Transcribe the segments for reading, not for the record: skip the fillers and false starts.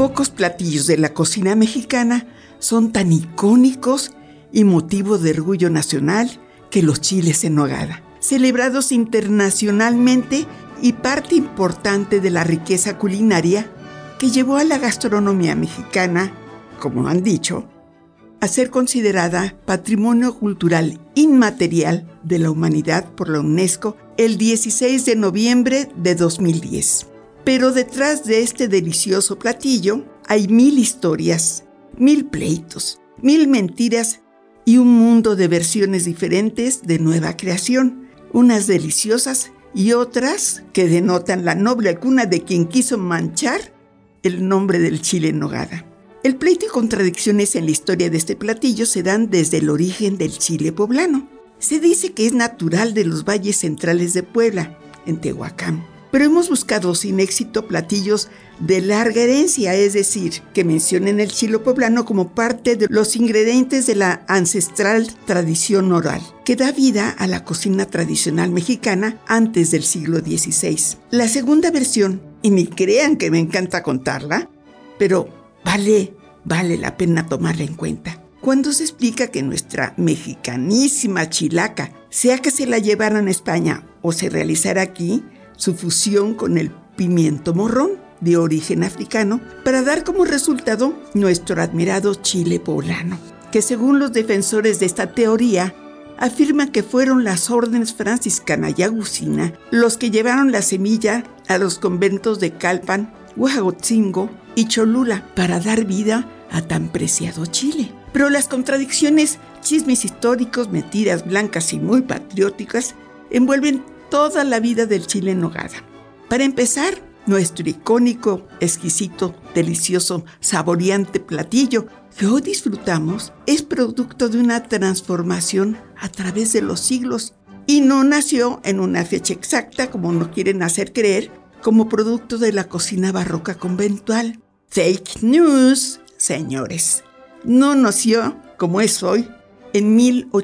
Pocos platillos de la cocina mexicana son tan icónicos y motivo de orgullo nacional que los chiles en nogada, celebrados internacionalmente y parte importante de la riqueza culinaria que llevó a la gastronomía mexicana, como han dicho, a ser considerada Patrimonio Cultural Inmaterial de la Humanidad por la UNESCO el 16 de noviembre de 2010. Pero detrás de este delicioso platillo hay 1000 historias, 1000 pleitos, 1000 mentiras y un mundo de versiones diferentes de nueva creación, unas deliciosas y otras que denotan la noble cuna de quien quiso manchar el nombre del chile en nogada. El pleito y contradicciones en la historia de este platillo se dan desde el origen del chile poblano. Se dice que es natural de los valles centrales de Puebla, en Tehuacán. Pero hemos buscado sin éxito platillos de larga herencia, es decir, que mencionen el chile poblano como parte de los ingredientes de la ancestral tradición oral, que da vida a la cocina tradicional mexicana antes del siglo XVI. La segunda versión, y ni crean que me encanta contarla, pero vale la pena tomarla en cuenta. Cuando se explica que nuestra mexicanísima chilaca, sea que se la llevaran a España o se realizara aquí, su fusión con el pimiento morrón de origen africano para dar como resultado nuestro admirado chile poblano, que según los defensores de esta teoría afirman que fueron las órdenes franciscana y agustina los que llevaron la semilla a los conventos de Calpan, Huejotzingo y Cholula para dar vida a tan preciado chile. Pero las contradicciones, chismes históricos, mentiras blancas y muy patrióticas envuelven toda la vida del chile en nogada. Para empezar, nuestro icónico, exquisito, delicioso, saboreante platillo que hoy disfrutamos es producto de una transformación a través de los siglos y no nació en una fecha exacta, como nos quieren hacer creer, como producto de la cocina barroca conventual. Fake news, señores. No nació, como es hoy, en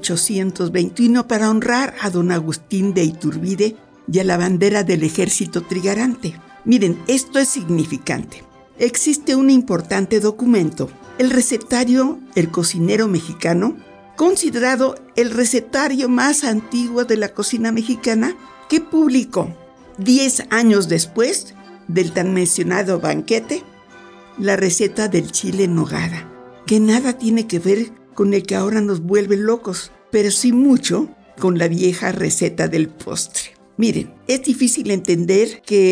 1821 para honrar a don Agustín de Iturbide y a la bandera del ejército trigarante. Miren, esto es significante. Existe un importante documento, el recetario El Cocinero Mexicano, considerado el recetario más antiguo de la cocina mexicana, que publicó 10 años después del tan mencionado banquete, la receta del chile en nogada, que nada tiene que ver con el que ahora nos vuelve locos, pero sí mucho con la vieja receta del postre. Miren, es difícil entender que